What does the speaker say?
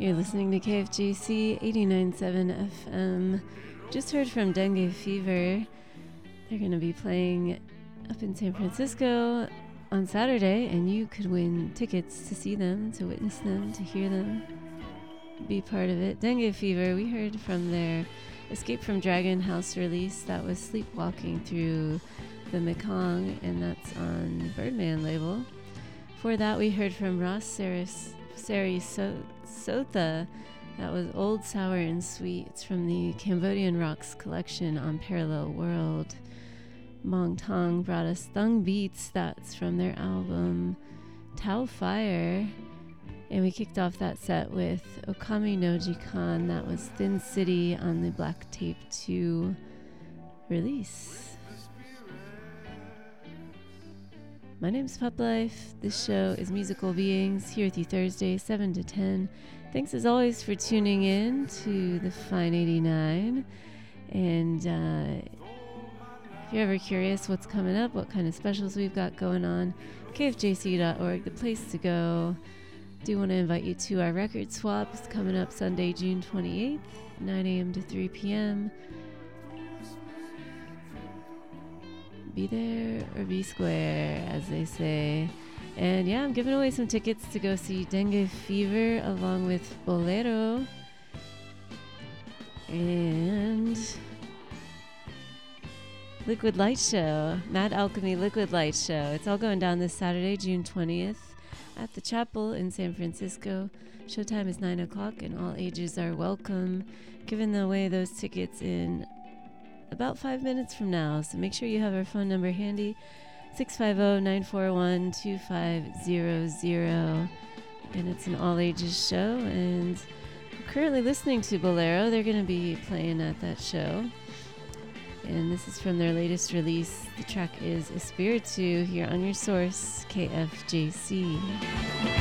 You're listening to KFJC 89.7 FM. Just heard from Dengue Fever. They're going to be playing up in San Francisco on Saturday, and you could win tickets to see them, to witness them, to hear them, be part of it. Dengue Fever, we heard from their Escape from Dragon House release that was Sleepwalking Through the Mekong, and that's on Birdman label. For that, we heard from Ross Sotha. That was Old, Sour, and Sweet. It's from the Cambodian Rocks collection on Parallel World. Mong Tong brought us Thung Beats. That's from their album Tau Fire. And we kicked off that set with Okami no Jikan. That was Thin City on the Black Tape 2 release. My name's Pup Life. This show is Musical Beings, here with you Thursday, 7 to 10. Thanks as always for tuning in to the Fine 89. And if you're ever curious what's coming up, what kind of specials we've got going on, kfjc.org, the place to go. Do want to invite you to our record swap. It's coming up Sunday, June 28th, 9 a.m. to 3 p.m. Be there or be square, as they say. And yeah, I'm giving away some tickets to go see Dengue Fever along with Bolero and Liquid Light Show, Mad Alchemy Liquid Light Show. It's all going down this Saturday, June 20th at the Chapel in San Francisco. Showtime is 9 o'clock and all ages are welcome. Giving away those tickets in about 5 minutes from now, so make sure you have our phone number handy, 650-941-2500. And it's an all-ages show, and I'm currently listening to Bolero. They're going to be playing at that show, and this is from their latest release. The track is Espiritu, here on your source, KFJC.